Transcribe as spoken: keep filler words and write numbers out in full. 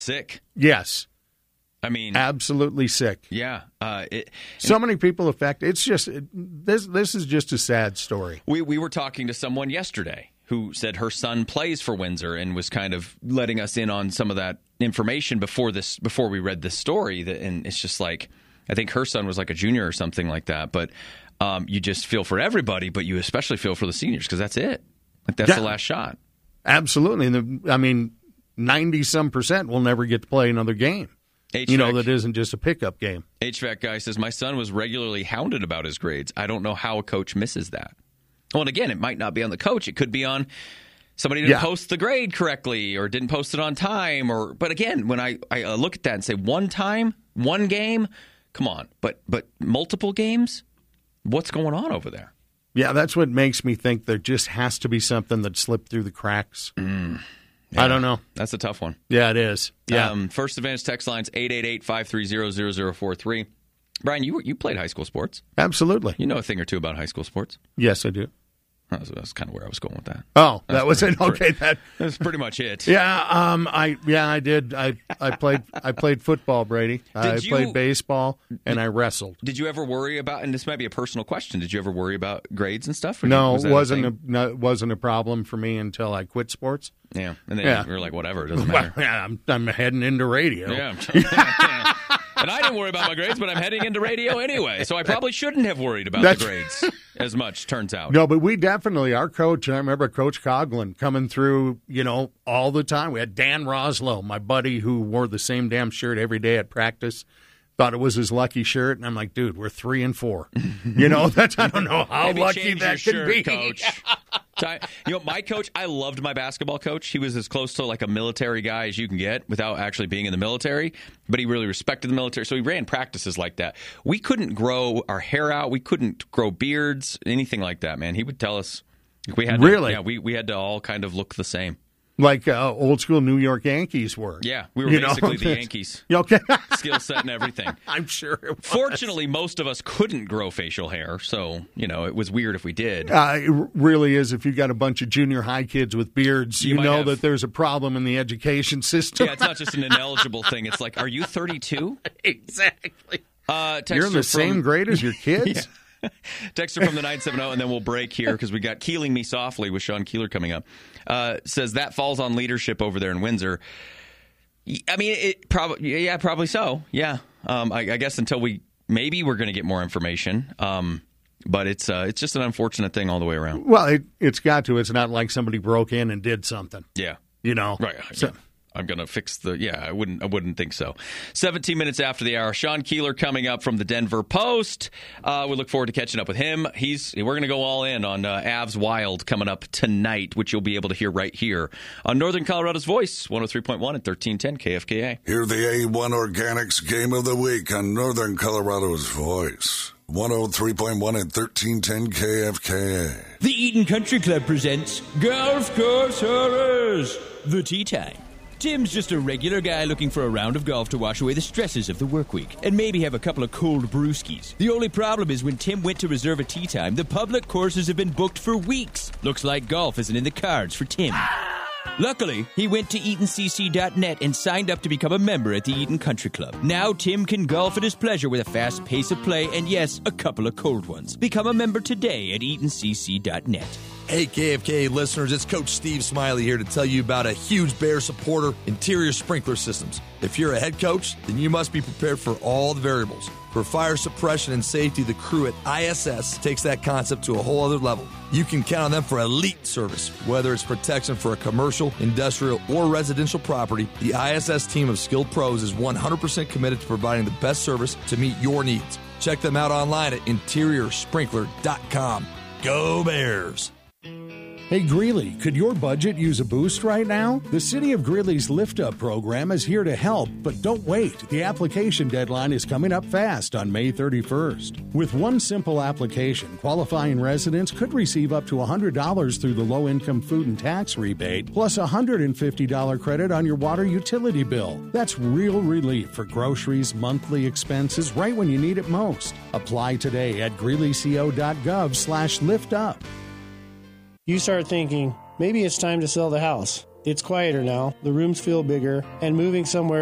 Sick. Yes. I mean, absolutely sick. Yeah. Uh, it, so many people affected. It's just it, this. This is just a sad story. We we were talking to someone yesterday who said her son plays for Windsor and was kind of letting us in on some of that information before this before we read this story. That and it's just like I think her son was like a junior or something like that. But um, you just feel for everybody, but you especially feel for the seniors because that's it. Like that's yeah. the last shot. Absolutely. And the, I mean, ninety some percent will never get to play another game. H V A C, you know, that isn't just a pickup game. H V A C guy says, my son was regularly hounded about his grades. I don't know how a coach misses that. Well, and again, it might not be on the coach. It could be on somebody didn't yeah. post the grade correctly or didn't post it on time. Or, But again, when I, I look at that and say one time, one game, come on. But but multiple games, what's going on over there? Yeah, that's what makes me think there just has to be something that slipped through the cracks. Mm. Yeah, I don't know. That's a tough one. Yeah, it is. Yeah. Um, First Advantage text lines eight eight eight, five three zero, zero zero four three. Brian, you were, you played high school sports. Absolutely. You know a thing or two about high school sports. Yes, I do. That's, that's kind of where I was going with that. Oh, that was it. Okay, that that's pretty much it. Yeah, um, I yeah I did. I I played I played football, Brady. Did I you, played baseball and I wrestled. Did you ever worry about? And this might be a personal question. Did you ever worry about grades and stuff? No, was it wasn't a, no, it wasn't a problem for me until I quit sports. Yeah, and then yeah. you were like, whatever, it doesn't matter. Well, yeah, I'm, I'm heading into radio. Yeah. yeah. And I didn't worry about my grades, but I'm heading into radio anyway, so I probably shouldn't have worried about That's, the grades as much, turns out. No, but we definitely, our coach, I remember Coach Coughlin coming through, you know, all the time. We had Dan Roslow, my buddy who wore the same damn shirt every day at practice. Thought it was his lucky shirt, and I'm like, dude, we're three and four. You know, that's I don't know how Maybe lucky that could shirt, be, Coach. You know, my coach, I loved my basketball coach. He was as close to like a military guy as you can get without actually being in the military, but he really respected the military, so he ran practices like that. We couldn't grow our hair out. We couldn't grow beards, anything like that, man. He would tell us. We had to, really? Yeah, we, we had to all kind of look the same. Like uh, old school New York Yankees were. Yeah, we were you basically know? the Yankees. Okay. Skill set and everything. I'm sure it was. Fortunately, most of us couldn't grow facial hair, so, you know, it was weird if we did. Uh, it really is. If you got a bunch of junior high kids with beards, you, you know have, that there's a problem in the education system. Yeah, it's not just an ineligible thing. It's like, are you thirty-two? Exactly. Uh, You're in the from, same grade as your kids? Yeah. Texter from the nine seven zero, and then we'll break here because we got Keeling Me Softly with Sean Keeler coming up. Uh, says that falls on leadership over there in Windsor. I mean, it probably, yeah, probably so. Yeah, um, I, I guess until we maybe we're going to get more information. Um, but it's uh, it's just an unfortunate thing all the way around. Well, it, it's got to. It's not like somebody broke in and did something. Yeah, you know, right. So, yeah. I'm going to fix the, yeah, I wouldn't I wouldn't think so. seventeen minutes after the hour, Sean Keeler coming up from the Denver Post. Uh, we look forward to catching up with him. He's We're going to go all in on uh, Avs Wild coming up tonight, which you'll be able to hear right here on Northern Colorado's Voice, one oh three point one and thirteen ten K F K A. Hear the A one Organics Game of the Week on Northern Colorado's Voice, one oh three point one and thirteen ten K F K A. The Eaton Country Club presents Golf Course Horrors, the Tea Time. Tim's just a regular guy looking for a round of golf to wash away the stresses of the work week and maybe have a couple of cold brewskis. The only problem is when Tim went to reserve a tee time, the public courses have been booked for weeks. Looks like golf isn't in the cards for Tim. Luckily, he went to Eaton C C dot net and signed up to become a member at the Eaton Country Club. Now Tim can golf at his pleasure with a fast pace of play and, yes, a couple of cold ones. Become a member today at Eaton C C dot net. Hey, K F K A listeners, it's Coach Steve Smiley here to tell you about a huge Bear supporter, Interior Sprinkler Systems. If you're a head coach, then you must be prepared for all the variables. For fire suppression and safety, the crew at I S S takes that concept to a whole other level. You can count on them for elite service. Whether it's protection for a commercial, industrial, or residential property, the I S S team of skilled pros is one hundred percent committed to providing the best service to meet your needs. Check them out online at interior sprinkler dot com. Go Bears! Hey Greeley, could your budget use a boost right now? The City of Greeley's Lift Up program is here to help, but don't wait. The application deadline is coming up fast on May thirty-first. With one simple application, qualifying residents could receive up to one hundred dollars through the low-income food and tax rebate, plus a one hundred fifty dollars credit on your water utility bill. That's real relief for groceries, monthly expenses, right when you need it most. Apply today at greeleyco.gov slash lift up. You start thinking, maybe it's time to sell the house. It's quieter now, the rooms feel bigger, and moving somewhere